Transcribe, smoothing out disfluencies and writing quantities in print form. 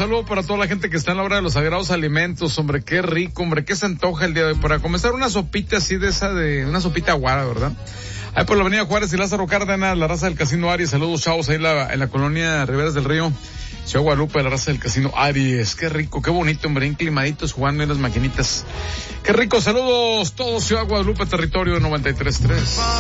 saludo para toda la gente que está en la hora de los sagrados alimentos, hombre, qué rico, hombre, qué se antoja el día de hoy. Para comenzar una sopita así una sopita aguada, ¿verdad? Ahí por la avenida Juárez y Lázaro Cárdenas, la raza del Casino Aries, saludos chavos, ahí en la colonia Riberas del Río, Ciudad Guadalupe, la raza del Casino Aries, qué rico, qué bonito, hombre, inclimaditos jugando en las maquinitas. Qué rico, saludos todos, Ciudad Guadalupe, territorio 93.3.